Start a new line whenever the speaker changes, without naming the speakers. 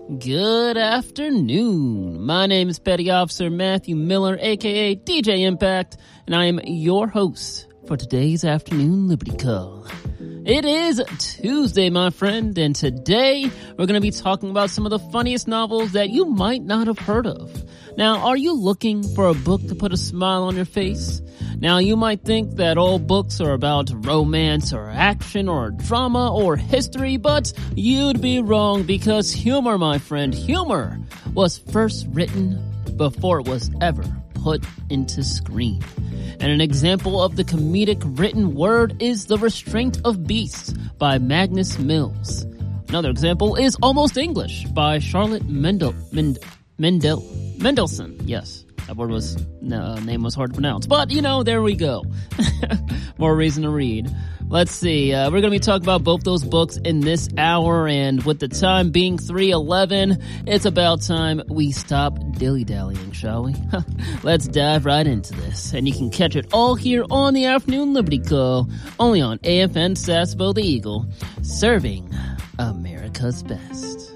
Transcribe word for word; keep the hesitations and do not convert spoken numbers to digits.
Good afternoon. My name is Petty Officer Matthew Miller, aka D J Impact, and I am your host for today's afternoon Liberty Call. It is Tuesday, my friend, and today we're going to be talking about some of the funniest novels that you might not have heard of. Now, are you looking for a book to put a smile on your face? Now, you might think that all books are about romance or action or drama or history, but you'd be wrong because humor, my friend, humor was first written before it was ever put into screen. And an example of the comedic written word is The Restraint of Beasts by Magnus Mills. Another example is Almost English by Charlotte Mendel, Mend, Mendel, Mendelssohn. Yes, that word was, uh, name was hard to pronounce. But, you know, there we go. More reason to read. Let's see, uh, we're going to be talking about both those books in this hour, and with the time being three eleven, it's about time we stop dilly-dallying, shall we? Let's dive right into this, and you can catch it all here on the Afternoon Liberty Call, only on A F N Sasbo the Eagle, serving America's best.